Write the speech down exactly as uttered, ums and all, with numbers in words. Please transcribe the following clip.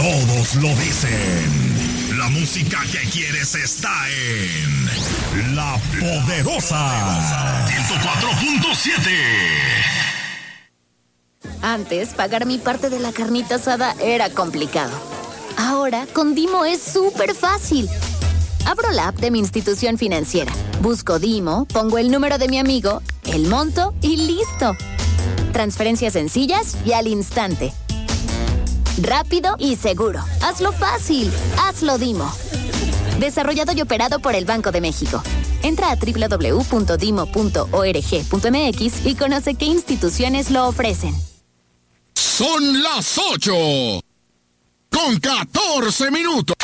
Todos lo dicen. La música que quieres está en La Poderosa. ciento cuatro punto siete. Antes, pagar mi parte de la carnita asada era complicado. Ahora, con Dimo es súper fácil. Abro la app de mi institución financiera, busco Dimo, pongo el número de mi amigo, el monto y listo. Transferencias sencillas y al instante. Rápido y seguro. Hazlo fácil. Hazlo Dimo. Desarrollado y operado por el Banco de México. Entra a doble u doble u doble u punto dimo punto org punto m x y conoce qué instituciones lo ofrecen. Son las ocho con catorce minutos.